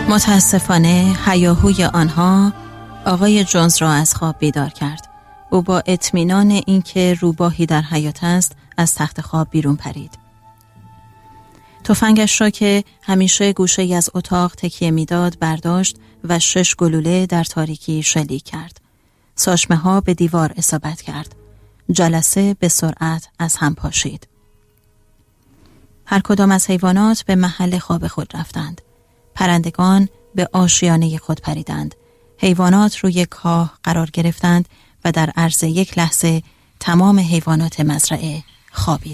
متاسفانه هیاهوی آنها آقای جونز را از خواب بیدار کرد. او با اطمینان اینکه روباهی در حیاط است از تخت خواب بیرون پرید. تفنگش را که همیشه گوشه‌ای از اتاق تکیه میداد برداشت و 6 گلوله در تاریکی شلیک کرد. ساشمه ها به دیوار اصابت کرد. جلسه به سرعت از هم پاشید. هر کدام از حیوانات به محل خواب خود رفتند. پرندگان به آشیانه خود پریدند. حیوانات روی کاه قرار گرفتند و در عرض یک لحظه تمام حیوانات مزرعه خوابیدند.